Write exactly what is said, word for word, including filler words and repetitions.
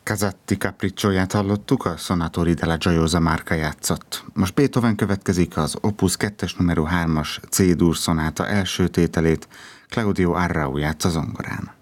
Casati Capriccióját hallottuk, a Sonatori della Gioiosa Marca játszott. Most Beethoven következik, az Opus kettes numero hármas C-dur szonáta első tételét, Claudio Arrau játsz a zongorán.